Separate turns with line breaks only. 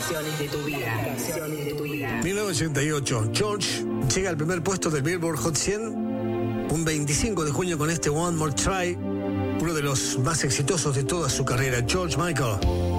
Canciones de tu vida. Canciones de tu vida.
1988. George llega al primer puesto del Billboard Hot 100 un 25 de junio con este One More Try, uno de los más exitosos de toda su carrera. George Michael.